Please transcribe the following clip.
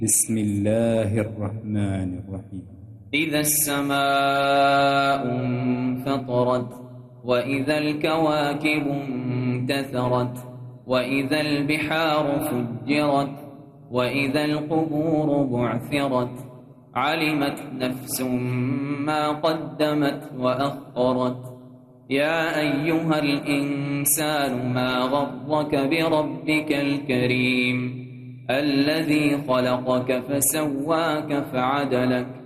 بسم الله الرحمن الرحيم. إذا السماء انفطرت، وإذا الكواكب انتثرت، وإذا البحار فجرت، وإذا القبور بعثرت، علمت نفس ما قدمت وأخرت. يا أيها الإنسان ما غرك بربك الكريم الذي خلقك فسواك فعدلك